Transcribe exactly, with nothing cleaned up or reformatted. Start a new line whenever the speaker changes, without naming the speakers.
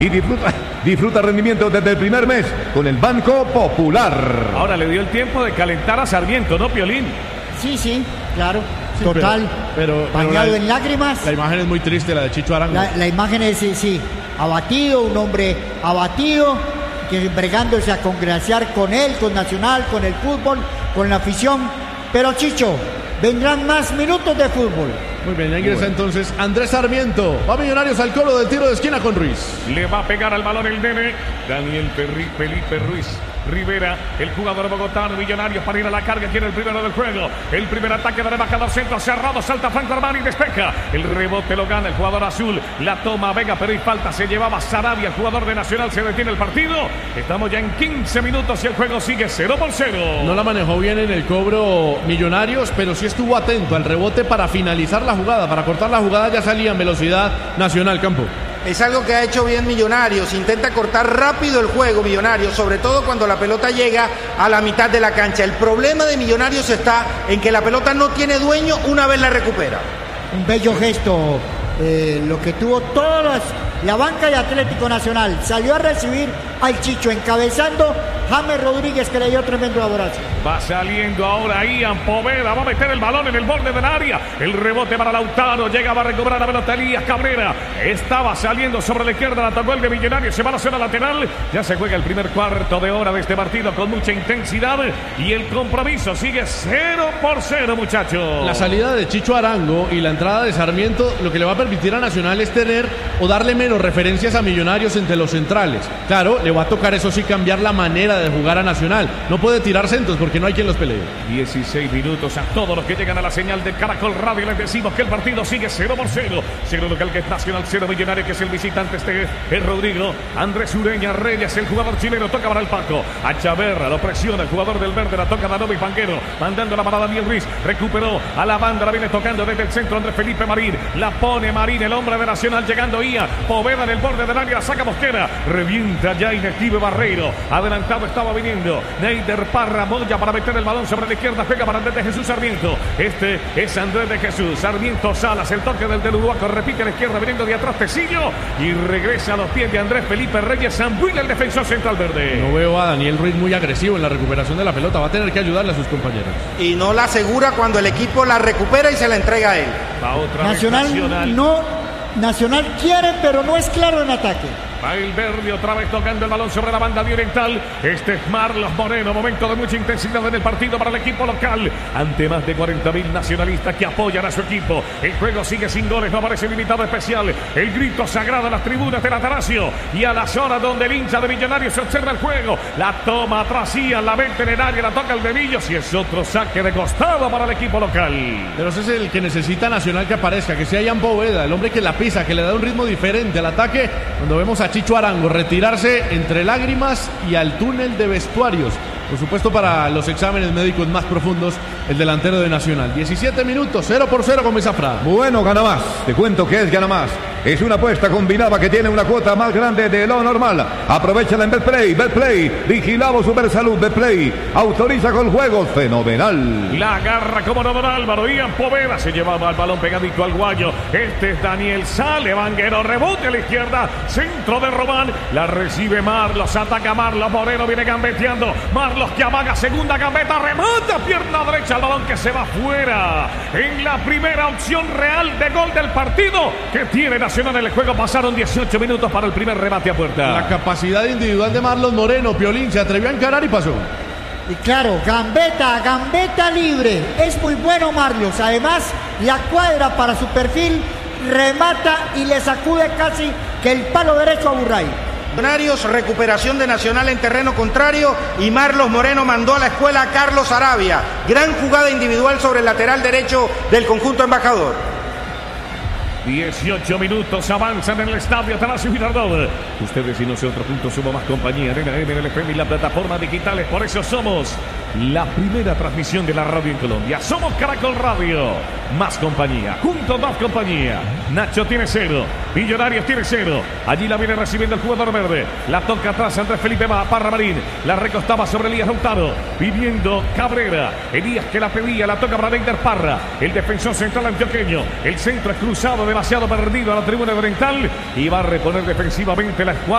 Y disfruta, disfruta rendimiento desde el primer mes con el Banco Popular.
Ahora le dio el tiempo de calentar a Sarmiento, ¿no, Piolín?
Sí, sí, claro.
Sí,
Total.
Pero, pero,
bañado
pero la,
en lágrimas.
La imagen es muy triste, la de Chicho Arango.
La, la imagen es, sí, sí, abatido, un hombre abatido, que bregándose a congraciar con él, con Nacional, con el fútbol, con la afición. Pero Chicho, vendrán más minutos de fútbol.
Muy bien, ya ingresa bueno. entonces Andrés Sarmiento. Va Millonarios al coro del tiro de esquina con Ruiz.
Le va a pegar al balón el nene Daniel Perri, Felipe Ruiz Rivera, el jugador bogotano. Millonarios para ir a la carga, quiere el primero del juego. El primer ataque del embajador, centro cerrado, salta Franco Armani, despeja. El rebote lo gana el jugador azul. La toma Vega, pero hay falta, se llevaba Sarabia, el jugador de Nacional. Se detiene el partido. Estamos ya en quince minutos y el juego sigue cero por cero.
No la manejó bien en el cobro Millonarios, pero sí estuvo atento al rebote para finalizar la jugada, para cortar la jugada. Ya salía en velocidad Nacional, Campo.
Es algo que ha hecho bien Millonarios, intenta cortar rápido el juego Millonarios, sobre todo cuando la pelota llega a la mitad de la cancha. El problema de Millonarios está en que la pelota no tiene dueño una vez la recupera.
Un bello gesto, eh, lo que tuvo todas las, la banca de Atlético Nacional. Salió a recibir al Chicho, encabezando James Rodríguez, que le dio tremendo abrazo.
Va saliendo ahora Ian Poveda, va a meter el balón en el borde del área. El rebote para Lautaro, llega, va a recuperar la pelota Elías Cabrera. Estaba saliendo sobre la izquierda, la tocó el de Millonarios, se va a la zona lateral. Ya se juega el primer cuarto de hora de este partido con mucha intensidad. Y el compromiso sigue cero por cero, muchachos.
La salida de Chicho Arango y la entrada de Sarmiento lo que le va a permitir a Nacional es tener o darle menos referencias a Millonarios entre los centrales. Claro, le va a tocar eso sí cambiar la manera de jugar a Nacional. No puede tirar centros porque no hay quien los pelee.
dieciséis minutos a todos los que llegan a la señal de Caracol Radio. Les decimos que el partido sigue cero por cero. Cero local que es Nacional, cero Millonario que es el visitante. Este es Rodrigo. Andrés Ureña Reyes, el jugador chileno, toca para el Paco. A Chaverra, lo presiona el jugador del verde, la toca Danovi Panguero. Mandando la para Daniel Ruiz. Recuperó a la banda, la viene tocando desde el centro Andrés Felipe Marín. La pone Marín, el hombre de Nacional, llegando Ia. Poveda en el borde del área, la saca Mosquera. Revienta ya inactive Barreiro. Adelantado estaba viniendo Neider Parra, Moya para meter el balón sobre la izquierda, pega para Andrés de Jesús Sarmiento. Este es Andrés de Jesús Sarmiento Salas, el toque del del Uruguaco, repite a la izquierda, viniendo de atrás Tecillo y regresa a los pies de Andrés Felipe Reyes Zambuila, el defensor central verde.
No veo a Daniel Ruiz muy agresivo en la recuperación de la pelota, va a tener que ayudarle a sus compañeros.
Y no la asegura cuando el equipo la recupera y se la entrega a él.
Va otra
Nacional,
vez Nacional.
no, Nacional quiere, pero no es claro en ataque.
Va el verde otra vez tocando el balón sobre la banda de oriental. Este es Marlos Moreno. Momento de mucha intensidad en el partido para el equipo local. Ante más de cuarenta mil nacionalistas que apoyan a su equipo. El juego sigue sin goles. No aparece limitado especial. El grito sagrado a las tribunas del Atanasio. Y a la zona donde el hincha de Millonarios se observa el juego. La toma atrás Ian, la venta en el área. La toca el de Millos. Y es otro saque de costado para el equipo local.
Pero ese es el que necesita Nacional que aparezca. Que sea Ian Poveda, el hombre que la pisa, que le da un ritmo diferente al ataque. Cuando vemos a Chicho Arango retirarse entre lágrimas y al túnel de vestuarios. Por supuesto, para los exámenes médicos más profundos, el delantero de Nacional. diecisiete minutos, cero por cero con Mesafra.
Bueno, gana más. Te cuento que es gana más. Es una apuesta combinada que tiene una cuota más grande de lo normal. Aprovechala en Betplay. Betplay, vigilado Supersalud. Betplay, autoriza con juegos. Fenomenal.
La agarra como no don Álvaro. Ian Poveda se llevaba el balón pegadito al guayo. Este es Daniel Sale. Vanguero, rebote a la izquierda. Centro de Román. La recibe Marlos. Ataca Marlos. Moreno viene gambeteando. Marlos que amaga, segunda gambeta, remata, pierna derecha, el balón que se va fuera. En la primera opción real de gol del partido que tiene Nacional en el juego. Pasaron dieciocho minutos para el primer remate a puerta.
La capacidad individual de Marlos Moreno, Piolín, se atrevió a encarar y pasó.
Y claro, gambeta, gambeta libre. Es muy bueno Marlos. Además, la cuadra para su perfil, remata y le sacude casi que el palo derecho a Burray.
Millonarios, recuperación de Nacional en terreno contrario y Marlos Moreno mandó a la escuela a Carlos Arabia. Gran jugada individual sobre el lateral derecho del conjunto embajador.
dieciocho minutos avanzan en el estadio Atanasio Girardot. Ustedes y nosotros juntos somos más compañía. Arena M, en el F M y las plataformas digitales. Por eso somos la primera transmisión de la radio en Colombia. Somos Caracol Radio. Más compañía. Juntos más compañía. Nacho tiene cero. Millonarios tiene cero. Allí la viene recibiendo el jugador verde. La toca atrás Andrés Felipe Parra Marín. La recostaba sobre Elías Lautaro. Viviendo Cabrera. Elías que la pedía. La toca para Neider Parra. El defensor central antioqueño. El centro es cruzado demasiado perdido a la tribuna oriental. Y va a reponer defensivamente la escuadra.